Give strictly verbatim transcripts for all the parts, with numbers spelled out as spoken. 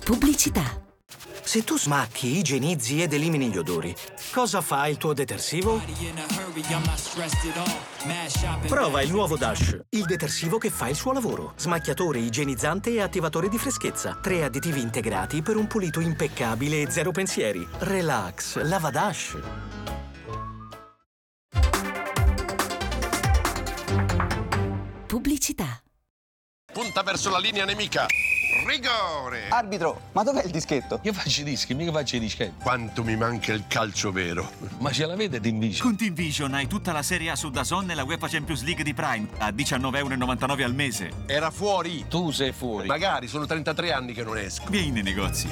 Pubblicità. Se tu smacchi, igienizzi ed elimini gli odori, cosa fa il tuo detersivo? Prova il nuovo Dash, il detersivo che fa il suo lavoro. Smacchiatore, igienizzante e attivatore di freschezza. Tre additivi integrati per un pulito impeccabile e zero pensieri. Relax, lava Dash. Pubblicità. Punta verso la linea nemica. Rigore! Arbitro, ma dov'è il dischetto? Io faccio i dischi, mica faccio i dischetti. Quanto mi manca il calcio vero. Ma ce l'avete Team Vision? Con Team Vision hai tutta la Serie A su DAZN e la UEFA Champions League di Prime a diciannove e novantanove euro al mese. Era fuori. Tu sei fuori. Magari, sono trentatré anni che non esco. Vieni nei negozi.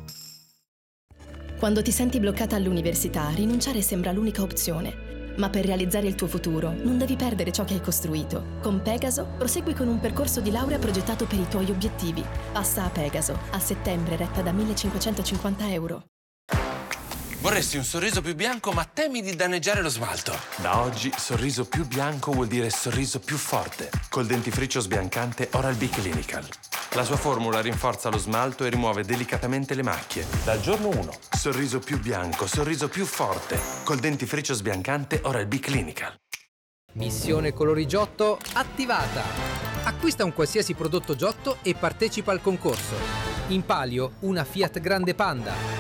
Quando ti senti bloccata all'università, rinunciare sembra l'unica opzione. Ma per realizzare il tuo futuro non devi perdere ciò che hai costruito. Con Pegaso prosegui con un percorso di laurea progettato per i tuoi obiettivi. Passa a Pegaso, a settembre retta da millecinquecentocinquanta euro. Vorresti un sorriso più bianco ma temi di danneggiare lo smalto. Da oggi sorriso più bianco vuol dire sorriso più forte. Col dentifricio sbiancante Oral-B Clinical. La sua formula rinforza lo smalto e rimuove delicatamente le macchie. Dal giorno uno. Sorriso più bianco, sorriso più forte. Col dentifricio sbiancante Oral-B Clinical. Missione colori Giotto attivata. Acquista un qualsiasi prodotto Giotto e partecipa al concorso. In palio una Fiat Grande Panda.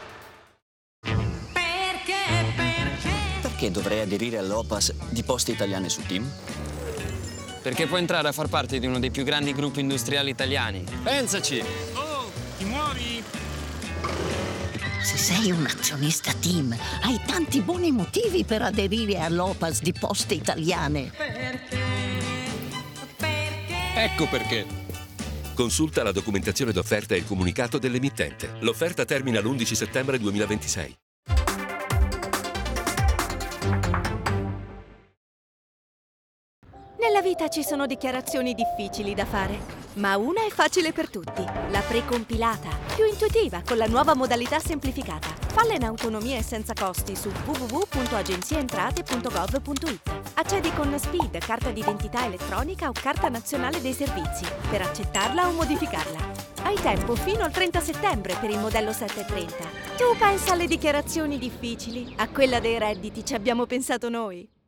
Perché dovrei aderire all'O P A S di Poste Italiane su Team? Perché puoi entrare a far parte di uno dei più grandi gruppi industriali italiani. Pensaci! Oh, ti muovi? Se sei un azionista Team, hai tanti buoni motivi per aderire all'O P A S di Poste Italiane. Perché? Perché? Ecco perché. Consulta la documentazione d'offerta e il comunicato dell'emittente. L'offerta termina l'undici settembre duemilaventisei. Nella vita ci sono dichiarazioni difficili da fare, ma una è facile per tutti, la precompilata, più intuitiva con la nuova modalità semplificata. Falla in autonomia e senza costi su w w w punto agenziaentrate punto gov punto i t. Accedi con SPID, carta d'identità elettronica o carta nazionale dei servizi, per accettarla o modificarla. Hai tempo fino al trenta settembre per il modello settecentotrenta. Tu pensa alle dichiarazioni difficili, a quella dei redditi ci abbiamo pensato noi.